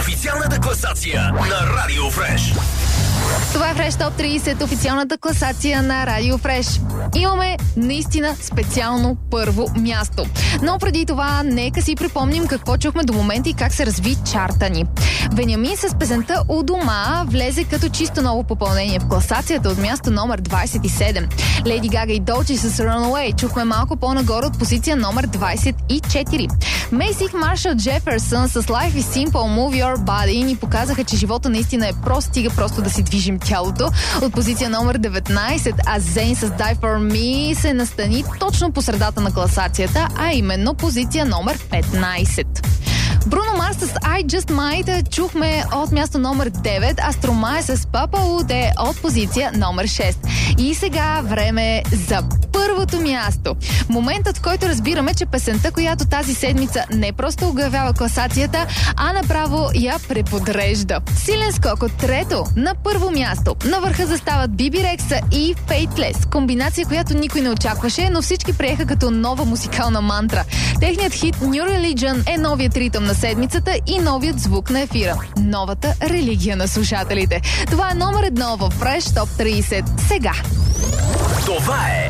официалната класация на Радио Фреш. Това е Фреш Топ 30, официалната класация на Радио Фреш. Имаме наистина специално първо място. Но преди това, нека си припомним какво чухме до момента и как се разви чарта ни. Вениамин с песента "У дома" влезе като чисто ново попълнение в класацията от място номер 27. Леди Гага и Долчи с "Runaway" чухме малко по-нагоре от позиция номер 24. Мейсих Маршал Джеферсън с "Life is Simple, Move Your Body" ни показаха, че живота наистина е прост, стига просто да си движим тялото. От позиция номер 19, а Зейн с "Die for Me" се настани точно по средата на класацията, а именно позиция номер 15. Бруно Марс с "I Just Might" чухме от място номер 9, а Стромае с "Папа Уде" от позиция номер 6. И сега време за първото място. Моментът, в който разбираме, че песента, която тази седмица не просто оглавява класацията, а направо я преподрежда. Силен скок от трето на първо място. На върха застават Биби Рекса и Faithless. Комбинация, която никой не очакваше, но всички приеха като нова музикална мантра. Техният хит New Religion е новият ритъм на седмицата и новият звук на ефира. Новата религия на слушателите. Това е номер 1 в Fresh Top 30. Сега. Това е